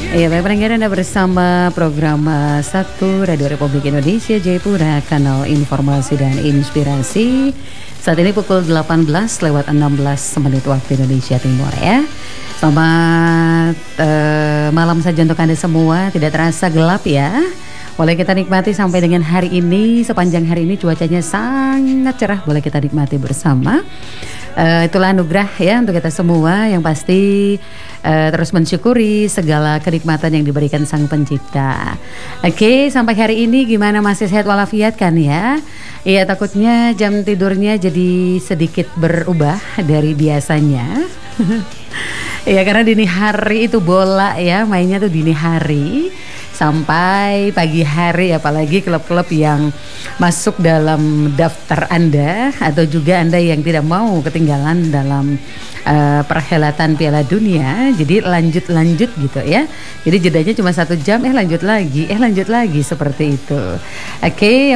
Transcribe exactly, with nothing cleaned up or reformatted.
Iya, baik pendengar, Anda bersama program uh, satu Radio Republik Indonesia Jayapura, kanal informasi dan inspirasi. Saat ini pukul delapan belas lewat enam belas menit waktu Indonesia Timur ya. Selamat uh, malam saja untuk Anda semua. Tidak terasa gelap ya. Boleh kita nikmati sampai dengan hari ini. Sepanjang hari ini cuacanya sangat cerah. Boleh kita nikmati bersama. Uh, itulah anugerah ya untuk kita semua, yang pasti uh, terus mensyukuri segala kenikmatan yang diberikan Sang Pencipta. Oke, sampai hari ini gimana, masih sehat walafiat kan ya? Iya, takutnya jam tidurnya jadi sedikit berubah dari biasanya. Iya, karena dini hari itu bola ya, mainnya tuh dini hari sampai pagi hari, apalagi klub-klub yang masuk dalam daftar Anda atau juga Anda yang tidak mau ketinggalan dalam uh, perhelatan Piala Dunia. Jadi lanjut-lanjut gitu ya. Jadi jedanya cuma satu jam, eh lanjut lagi, eh lanjut lagi seperti itu. Oke.